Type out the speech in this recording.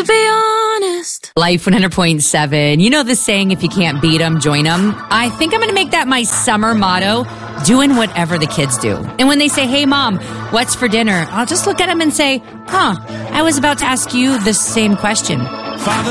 To be honest. Life 100.7. You know the saying, if you can't beat them, join them. I think I'm going to make that my summer motto, doing whatever the kids do. And when they say, hey, Mom, what's for dinner? I'll just look at them and say, I was about to ask you the same question. Father